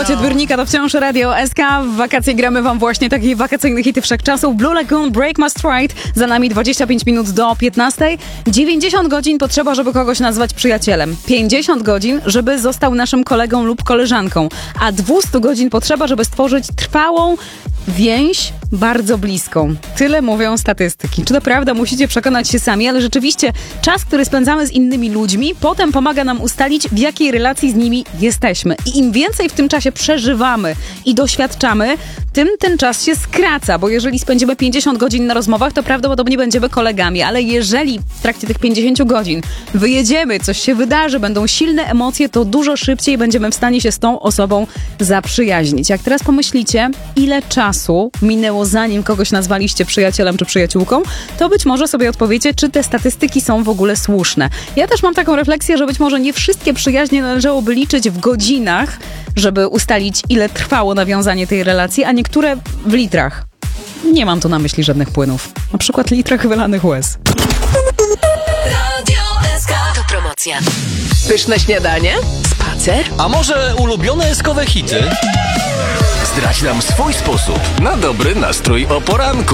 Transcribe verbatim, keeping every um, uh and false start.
Łocie Dwórnika, to wciąż Radio S K. W wakacje gramy wam właśnie takie wakacyjne hity wszechczasów. Blue Lagoon, Break My Stride. Za nami dwadzieścia pięć minut do piętnastej. dziewięćdziesiąt godzin potrzeba, żeby kogoś nazwać przyjacielem. pięćdziesiąt godzin, żeby został naszym kolegą lub koleżanką. A dwieście godzin potrzeba, żeby stworzyć trwałą więź bardzo bliską. Tyle mówią statystyki. Czy to prawda? Musicie przekonać się sami, ale rzeczywiście czas, który spędzamy z innymi ludźmi, potem pomaga nam ustalić, w jakiej relacji z nimi jesteśmy. I im więcej w tym czasie przeżywamy i doświadczamy, tym ten czas się skraca, bo jeżeli spędzimy pięćdziesiąt godzin na rozmowach, to prawdopodobnie będziemy kolegami, ale jeżeli w trakcie tych pięćdziesięciu godzin wyjedziemy, coś się wydarzy, będą silne emocje, to dużo szybciej będziemy w stanie się z tą osobą zaprzyjaźnić. Jak teraz pomyślicie, ile czasu minęło, zanim kogoś nazwaliście przyjacielem czy przyjaciółką, to być może sobie odpowiecie, czy te statystyki są w ogóle słuszne. Ja też mam taką refleksję, że być może nie wszystkie przyjaźnie należałoby liczyć w godzinach, żeby ustalić, ile trwało nawiązanie tej relacji, a niektóre w litrach. Nie mam tu na myśli żadnych płynów. Na przykład litrach wylanych łez. Radio S K to promocja. Pyszne śniadanie? Spacer? A może ulubione eskowe hity? Zdradź nam swój sposób na dobry nastrój o poranku.